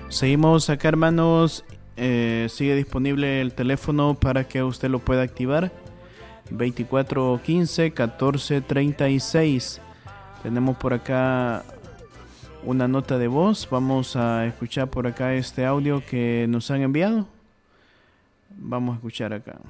Seguimos acá, hermanos. Sigue disponible el teléfono para que usted lo pueda activar. 2415-1436. Tenemos por acá una nota de voz. Vamos a escuchar por acá este audio que nos han enviado. Vamos a escuchar acá.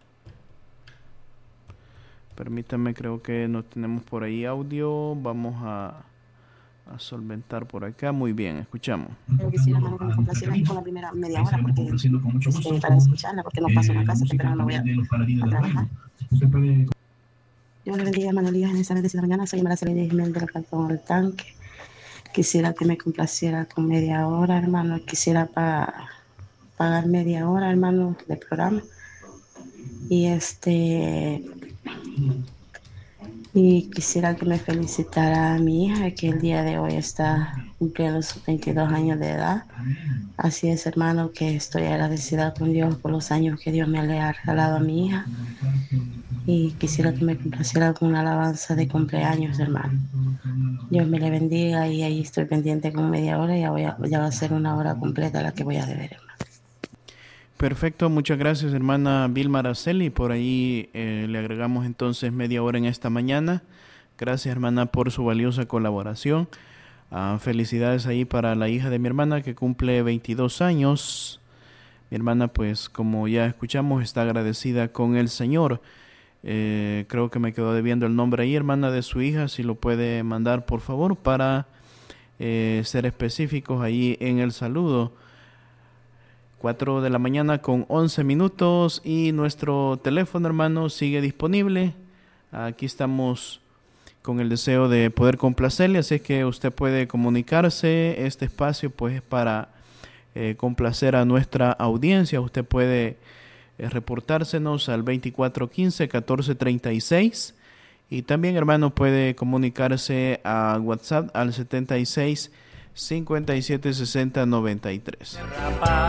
Permítame, creo que no tenemos por ahí audio. Vamos a solventar por acá. Muy bien, escuchamos. Yo quisiera, hermano, que me complaciera con la primera media hora porque, para escucharla, porque no paso en la casa, pero no voy a trabajar. Yo le bendiga, hermano Elías, en esa bendecida mañana. Soy Maraceli Ismael del Cantón El Tanque. Quisiera que me complaciera con media hora, hermano. Quisiera pagar media hora, hermano, del programa. Y quisiera que me felicitara a mi hija, que el día de hoy está cumpliendo sus 22 años de edad. Así es, hermano, que estoy agradecida con Dios por los años que Dios me le ha regalado a mi hija. Y quisiera que me complaciera con una alabanza de cumpleaños, hermano. Dios me le bendiga, y ahí estoy pendiente con media hora. Ya va a ser una hora completa la que voy a deber, hermano. Perfecto, muchas gracias, hermana Vilma Araceli. Por ahí le agregamos entonces media hora en esta mañana. Gracias, hermana, por su valiosa colaboración. Felicidades ahí para la hija de mi hermana que cumple 22 años. Mi hermana, pues como ya escuchamos, está agradecida con el Señor. Creo que me quedó debiendo el nombre ahí, hermana, de su hija. Si lo puede mandar, por favor, para ser específicos ahí en el saludo. 4 de la mañana con 11 minutos y nuestro teléfono, hermano, sigue disponible. Aquí estamos con el deseo de poder complacerle, así que usted puede comunicarse. Este espacio pues es para complacer a nuestra audiencia. Usted puede reportársenos al 2415-1436 y también, hermano, puede comunicarse a WhatsApp al 76 57 60 93.